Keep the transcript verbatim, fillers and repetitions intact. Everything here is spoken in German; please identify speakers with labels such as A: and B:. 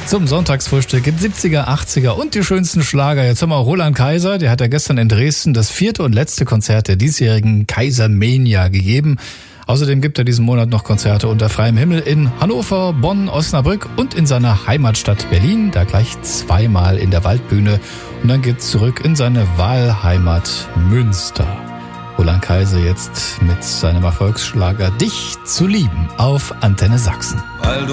A: Zum Sonntagsfrühstück gibt siebziger, achtziger und die schönsten Schlager. Jetzt haben wir Roland Kaiser, der hat ja gestern in Dresden das vierte und letzte Konzert der diesjährigen Kaisermania gegeben. Außerdem gibt er diesen Monat noch Konzerte unter freiem Himmel in Hannover, Bonn, Osnabrück und in seiner Heimatstadt Berlin, da gleich zweimal in der Waldbühne. Und dann geht's zurück in seine Wahlheimat Münster. Roland Kaiser jetzt mit seinem Erfolgsschlager Dich zu lieben auf Antenne Sachsen.